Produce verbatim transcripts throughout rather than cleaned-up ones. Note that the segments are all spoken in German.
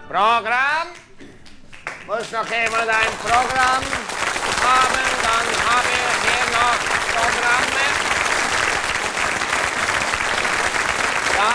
Programm. Muss noch jemand ein Programm haben? Dann habe ich hier noch Programme. Ja,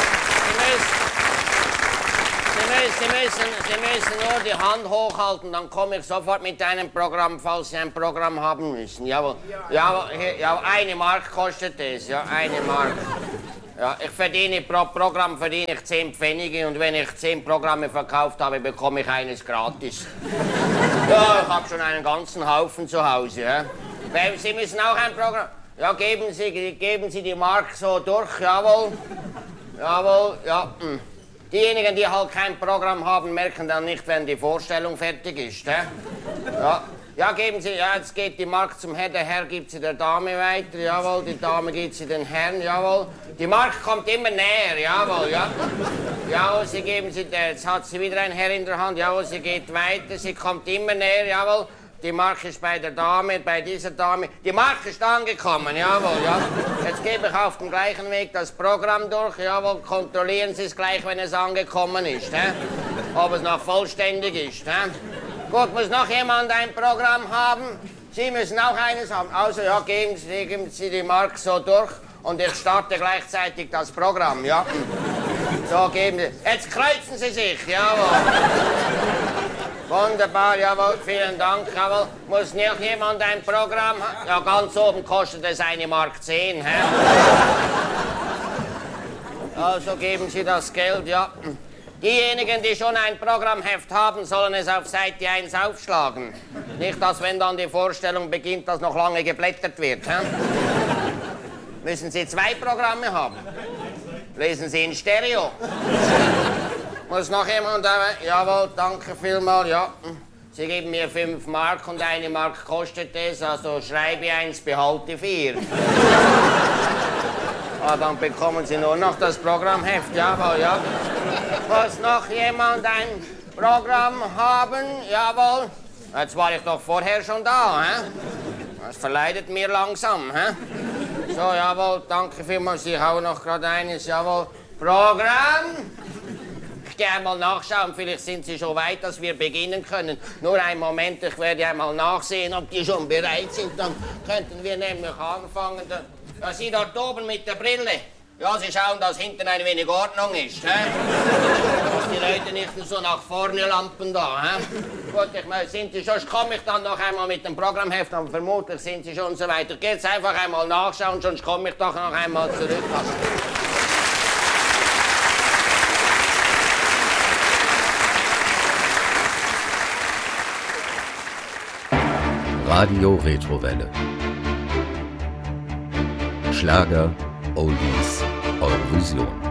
Sie müssen, Sie müssen, Sie müssen, Sie müssen nur die Hand hochhalten, dann komme ich sofort mit einem Programm, falls Sie ein Programm haben müssen. Jawohl, jawohl, hier, ja, eine Mark kostet es, ja, eine Mark. Ja, ich verdiene pro Programm verdiene ich zehn Pfennige und wenn ich zehn Programme verkauft habe, bekomme ich eines gratis. Ja, ich habe schon einen ganzen Haufen zu Hause. Ja. Sie müssen auch ein Programm. Ja, geben Sie, geben Sie die Mark so durch, jawohl. Jawohl, ja. Diejenigen, die halt kein Programm haben, merken dann nicht, wenn die Vorstellung fertig ist. Ja, ja. Ja, geben Sie, ja, jetzt geht die Mark zum Herrn, der Herr gibt sie der Dame weiter, jawohl, die Dame gibt sie den Herrn, jawohl. Die Mark kommt immer näher, jawohl, ja. Jawohl, Sie geben sie, jetzt hat sie wieder ein Herr in der Hand, jawohl, sie geht weiter, sie kommt immer näher, jawohl. Die Mark ist bei der Dame, bei dieser Dame. Die Mark ist angekommen, jawohl, ja. Jetzt gebe ich auf dem gleichen Weg das Programm durch, jawohl, kontrollieren Sie es gleich, wenn es angekommen ist, hä? Ob es noch vollständig ist, hä? Gut, muss noch jemand ein Programm haben? Sie müssen auch eines haben. Also, ja, geben Sie, geben Sie die Mark so durch und ich starte gleichzeitig das Programm, ja. So, geben Sie. Jetzt kreuzen Sie sich, jawohl. Wunderbar, jawohl, vielen Dank, jawohl. Muss noch jemand ein Programm haben? Ja, ganz oben kostet es eine Mark zehn, hä? Also, geben Sie das Geld, ja. Diejenigen, die schon ein Programmheft haben, sollen es auf Seite eins aufschlagen. Nicht, dass, wenn dann die Vorstellung beginnt, dass noch lange geblättert wird. He? Müssen Sie zwei Programme haben? Lesen Sie in Stereo? Muss noch jemand? Jawohl, danke vielmals, ja. Sie geben mir fünf Mark und eine Mark kostet es, also schreibe eins, behalte vier. Ah, dann bekommen Sie nur noch das Programmheft, jawohl, ja. Muss noch jemand ein Programm haben? Jawohl. Jetzt war ich doch vorher schon da, hä? Das verleidet mir langsam, hä? So, jawohl, danke vielmals. Ich hau noch gerade eines, jawohl. Programm. Ich gehe einmal nachschauen, vielleicht sind Sie schon weit, dass wir beginnen können. Nur einen Moment, ich werde einmal nachsehen, ob die schon bereit sind. Dann könnten wir nämlich anfangen. Ja, Sie dort oben mit der Brille. Ja, Sie schauen, dass hinten ein wenig Ordnung ist, hä? Dass die Leute nicht nur so nach vorne lampen da, hä? Gut, ich meine, sind Sie schon, komme ich dann noch einmal mit dem Programmheft, aber vermutlich sind Sie schon so weiter. Geht's einfach einmal nachschauen, sonst komme ich doch noch einmal zurück. Radio Retrowelle. Schlager, Oldies, Eurovision.